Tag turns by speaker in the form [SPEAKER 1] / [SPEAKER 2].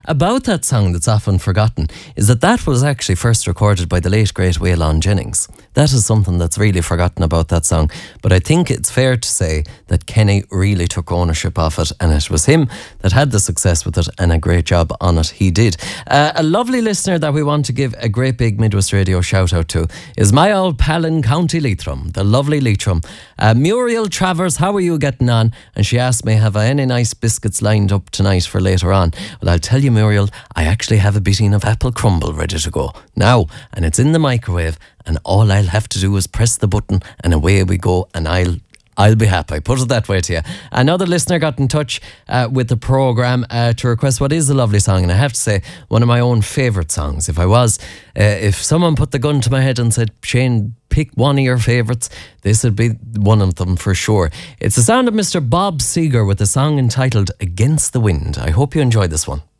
[SPEAKER 1] About that song that's often forgotten is that was actually first recorded by the late great Waylon Jennings. That is something that's really forgotten about that song, but I think it's fair to say that Kenny really took ownership of it, and it was him that had the success with it, and a great job on it he did. A lovely listener that we want to give a great big Midwest Radio shout out to is my old pal in County Leitrim, the lovely Leitrim. Muriel Travers, how are you getting on? And she asked me, have I any nice biscuits lined up tonight for later on? Well, I'll tell you, Muriel, I actually have a bitting of apple crumble ready to go now, and it's in the microwave, and all I'll have to do is press the button and away we go, and I'll be happy. Put it that way to you. Another listener got in touch with the programme to request what is a lovely song, and I have to say, one of my own favourite songs. If someone put the gun to my head and said, Shane, pick one of your favourites, this would be one of them for sure. It's the sound of Mr. Bob Seger with a song entitled Against the Wind. I hope you enjoy this one.